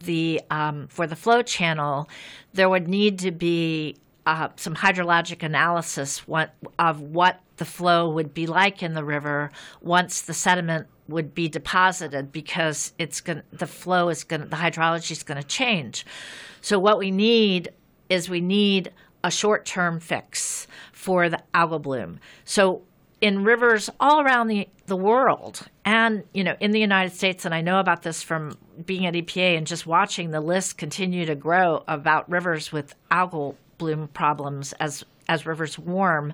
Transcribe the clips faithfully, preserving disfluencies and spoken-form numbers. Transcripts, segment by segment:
the um, for the flow channel, there would need to be uh, some hydrologic analysis what, of what the flow would be like in the river once the sediment would be deposited, because it's going the flow is going the hydrology is going to change. So what we need is we need a short-term fix for the algal bloom. So in rivers all around the, the world and, you know, in the United States, and I know about this from being at E P A and just watching the list continue to grow about rivers with algal bloom problems as, as rivers warm,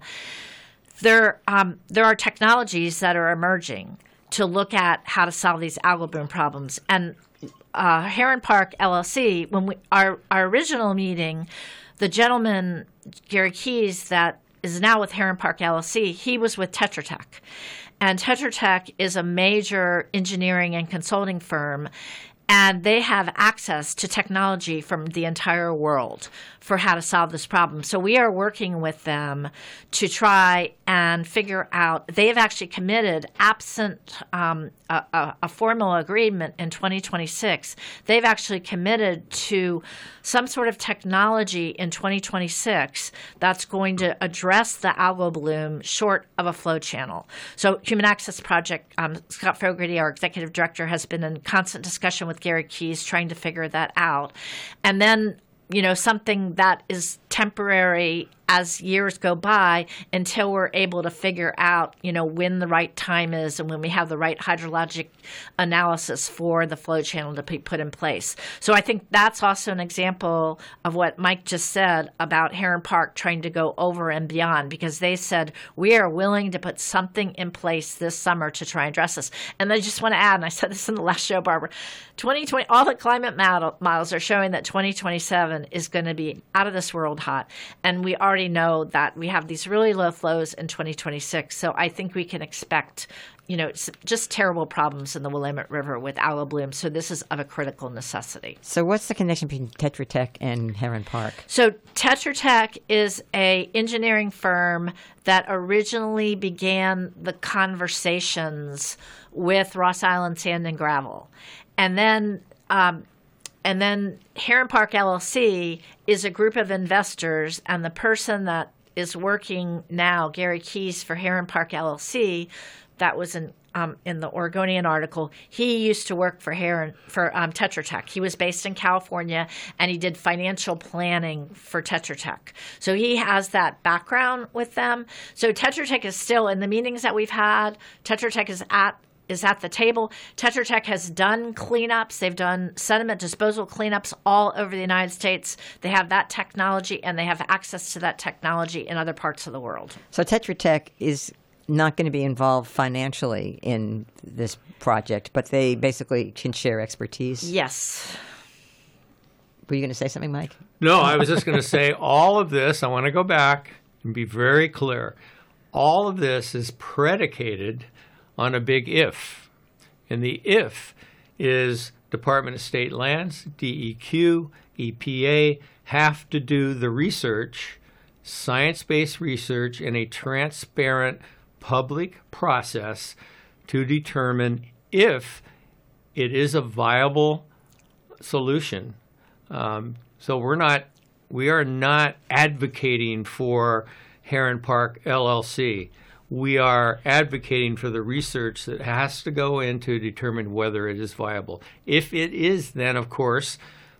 there, um, there are technologies that are emerging to look at how to solve these algal bloom problems. And uh, Heron Park L L C, when we our, our original meeting, the gentleman, Gary Keys, that is now with Heron Park L L C, he was with Tetra Tech. And Tetra Tech is a major engineering and consulting firm, and they have access to technology from the entire world for how to solve this problem. So we are working with them to try and figure out. They've actually committed, absent um, a, a, a formal agreement in twenty twenty-six, they've actually committed to some sort of technology in twenty twenty-six that's going to address the algal bloom short of a flow channel. So Human Access Project, um, Scott Fogarty, our executive director, has been in constant discussion with Gary Keys trying to figure that out. And then, you know, something that is temporary as years go by until we're able to figure out, you know, when the right time is and when we have the right hydrologic analysis for the flow channel to be put in place. So I think that's also an example of what Mike just said about Heron Park trying to go over and beyond, because they said, we are willing to put something in place this summer to try and address this. And I just want to add, and I said this in the last show, Barbara, twenty twenty, all the climate model, models are showing that twenty twenty-seven is going to be out of this world hot. And we already know that we have these really low flows in twenty twenty-six. So I think we can expect, you know, just terrible problems in the Willamette River with algal bloom. So this is of a critical necessity. So what's the connection between Tetra Tech and Heron Park? So Tetra Tech is a engineering firm that originally began the conversations with Ross Island Sand and Gravel. And then um, And then Heron Park L L C is a group of investors, and the person that is working now, Gary Keys, for Heron Park L L C, that was in um, in the Oregonian article. He used to work for Heron for um, Tetra Tech. He was based in California, and he did financial planning for Tetra Tech. So he has that background with them. So Tetra Tech is still in the meetings that we've had. Tetra Tech is at is at the table. Tetra Tech has done cleanups. They've done sediment disposal cleanups all over the United States. They have that technology, and they have access to that technology in other parts of the world. So Tetra Tech is not going to be involved financially in this project, but they basically can share expertise? Yes. Were you going to say something, Mike? No, I was just going to say all of this, I want to go back and be very clear. All of this is predicated on a big if. And the if is Department of State Lands, D E Q, E P A have to do the research, science-based research in a transparent public process to determine if it is a viable solution. Um, so we're not, we are not advocating for Heron Park L L C. We are advocating for the research that has to go in to determine whether it is viable. If it is, then, of course,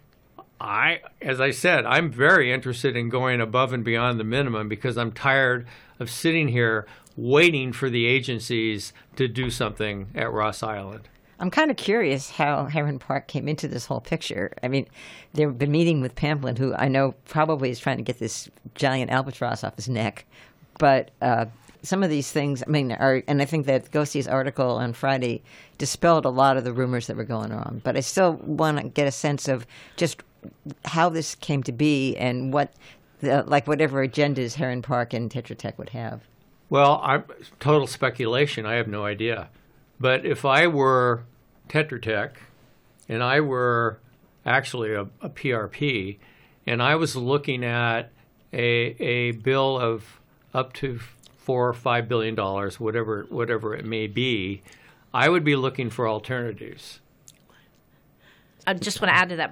I, as I said, I'm very interested in going above and beyond the minimum because I'm tired of sitting here waiting for the agencies to do something at Ross Island. I'm kind of curious how Heron Park came into this whole picture. I mean, they've been meeting with Pamplin, who I know probably is trying to get this giant albatross off his neck, but uh, some of these things, I mean, are, and I think that Gosie's article on Friday dispelled a lot of the rumors that were going on. But I still want to get a sense of just how this came to be and what, the, like, whatever agendas Heron Park and Tetra Tech would have. Well, I'm, total speculation. I have no idea. But if I were Tetra Tech and I were actually a, a P R P and I was looking at a a bill of up to four or five billion dollars, whatever whatever it may be, I would be looking for alternatives. I just want to add to that,